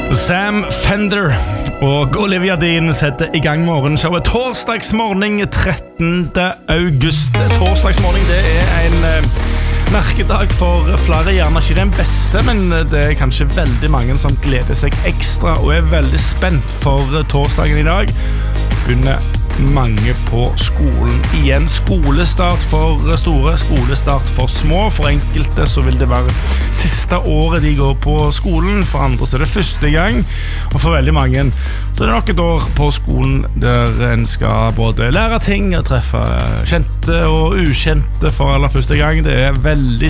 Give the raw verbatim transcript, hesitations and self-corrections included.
Sam Fender og Olivia Dean setter i gang morgenshowet torsdagsmorgen trettende august. Torsdagsmorgen, det er en eh, merkedag for flere, gjerne ikke den beste, men det er kanskje veldig mange som gleder seg ekstra og er veldig spent for torsdagen i dag. Begynner mange på skolen igjen. Skolestart for store, skolestart for små. For enkelte så vil det være siste året de går på skolen, for andre så er det første gang, og for veldig mange så er det nok et år på skolen der en skal både lære ting og treffe kjente og ukjente for aller første gang. Det er veldig